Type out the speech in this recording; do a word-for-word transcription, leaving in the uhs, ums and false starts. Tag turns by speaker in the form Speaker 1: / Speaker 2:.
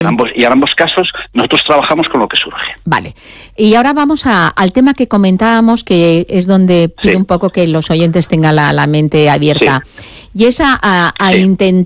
Speaker 1: En ambos, y en ambos casos nosotros trabajamos con lo que surge.
Speaker 2: Vale. Y ahora vamos a, al tema que comentábamos, que es donde pido sí. un poco que los oyentes tengan la, la mente abierta. Sí. Y es a, a, a sí. intentar